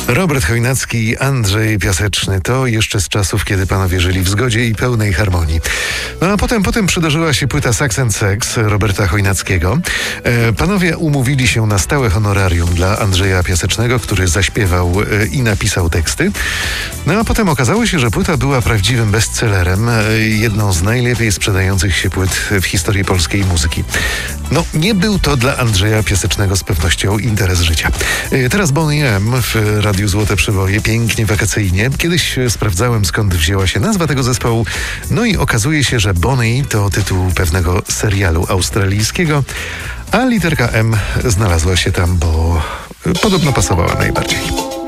Robert Chojnacki i Andrzej Piaseczny to jeszcze z czasów, kiedy panowie żyli w zgodzie i pełnej harmonii. No a potem przydarzyła się płyta Sax and Sex Roberta Chojnackiego. Panowie umówili się na stałe honorarium dla Andrzeja Piasecznego, który zaśpiewał i napisał teksty. No a potem okazało się, że płyta była prawdziwym bestsellerem, jedną z najlepiej sprzedających się płyt w historii polskiej muzyki. No, nie był to dla Andrzeja Piasecznego z pewnością interes życia. Teraz Boney M w Radiu Złote Przeboje, pięknie wakacyjnie. Kiedyś sprawdzałem, skąd wzięła się nazwa tego zespołu. No i okazuje się, że Boney to tytuł pewnego serialu australijskiego, a literka M znalazła się tam, bo podobno pasowała najbardziej.